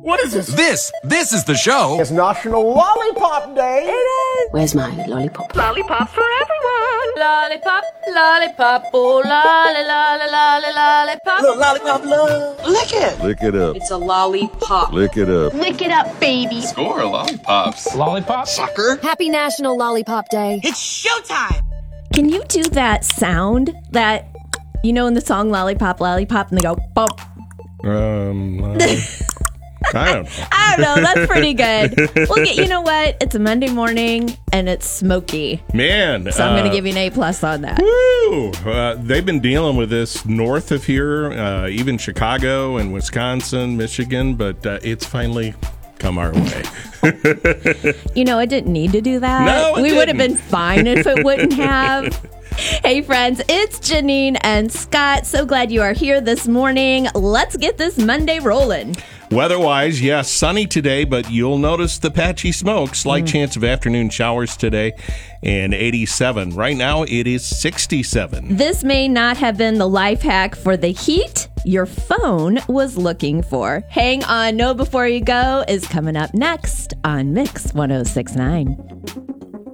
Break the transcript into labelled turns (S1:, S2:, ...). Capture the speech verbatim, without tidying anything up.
S1: What is this?
S2: This, this is the show.
S3: It's National Lollipop Day.
S4: It is.
S5: Where's my lollipop?
S4: Lollipops for everyone. Lollipop, lollipop, oh lolly, lolly, lolly, lollipop.
S6: Little lollipop love. Lick it.
S7: Lick it up.
S5: It's a lollipop.
S7: Lick it up.
S4: Lick it up, baby.
S1: Score lollipops.
S8: Lollipop?
S6: Sucker.
S9: Happy National Lollipop Day.
S6: It's showtime.
S10: Can you do that sound that, you know, in the song Lollipop, Lollipop, and they go, bump?
S8: Um, uh, I don't know.
S10: I don't know. That's pretty good. Well, you know what? It's a Monday morning, and it's smoky.
S8: Man.
S10: So I'm going
S8: uh,
S10: to give you an A plus on that.
S8: Woo! Uh, they've been dealing with this north of here, uh, even Chicago and Wisconsin, Michigan, but uh, it's finally come our way.
S10: You know, it didn't need to do that.
S8: No, it
S10: we would have
S8: didn't.
S10: been fine if it wouldn't have. Hey, friends, it's Janine and Scott. So glad you are here this morning. Let's get this Monday rolling.
S8: Weather-wise, yes, sunny today, but you'll notice the patchy smoke. Slight
S10: Mm.
S8: chance of afternoon showers today, and eighty-seven. Right now, it is sixty-seven.
S10: This may not have been the life hack for the heat your phone was looking for. Hang on, Know Before You Go is coming up next on Mix one oh six point nine.